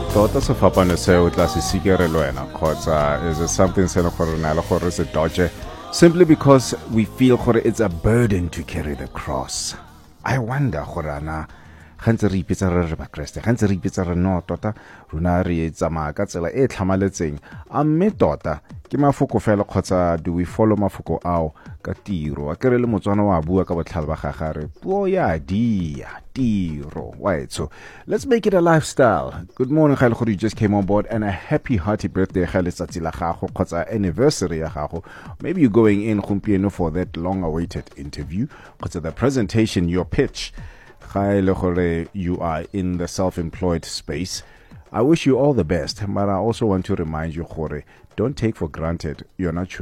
Tota sefapano se o tla se sikere le wena kgotsa is it something se le gore na le gore se dodge simply because we feel gore it's a burden to carry the cross. I wonder gore ana gantse re ipitsa re ba Kriste gantse re ipitsa re no tota rona re tsamaya ka tsela e tlhamaletseng a mme tota ke mafoko fela kgotsa do we follow mafoko ao ka tiro a kere le motswana wa bua ka botlhale ba gagare puo ya dia tiro right. So let's make it a lifestyle. Good morning Kyle, you just came on board, and a happy hearty birthday letsatsi la gago kgotsa anniversary ya gago. Maybe you're going in gompieno for that long awaited interview kgotsa the presentation, your pitch. You are in the self-employed space. I wish you all the best, but I also want to remind you, don't take for granted you're not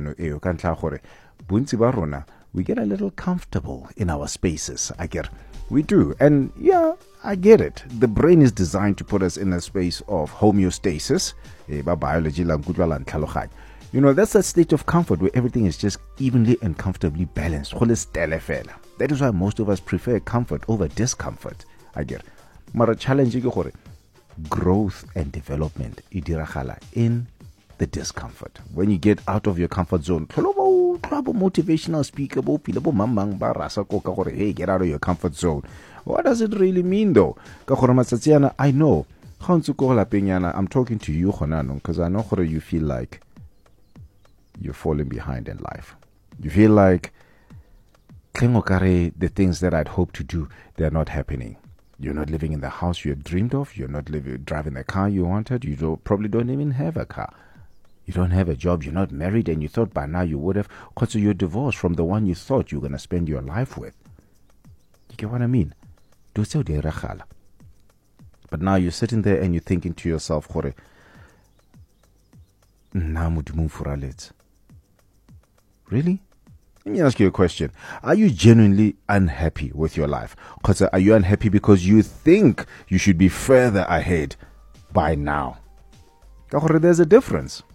we get a little comfortable in our spaces. We do. And yeah, I get it. The brain is designed to put us in a space of homeostasis. You know, that's a state of comfort where everything is just evenly and comfortably balanced. That is why most of us prefer comfort over discomfort. I get it. But a challenge is growth and development in the discomfort. When you get out of your comfort zone, motivational speaker, hey, get out of your comfort zone. What does it really mean though? I know. I'm talking to you, because I know you feel like you're falling behind in life. You feel like the things that I'd hoped to do, they're not happening. You're not living in the house you had dreamed of. You're not driving the car you wanted. Probably don't even have a car. You don't have a job. You're not married, and you thought by now you would have. Because you're divorced from the one you thought you were going to spend your life with. You get what I mean? But now you're sitting there and you're thinking to yourself, really? Let me ask you a question. Are you genuinely unhappy with your life? Are you unhappy because you think you should be further ahead by now? There's a difference.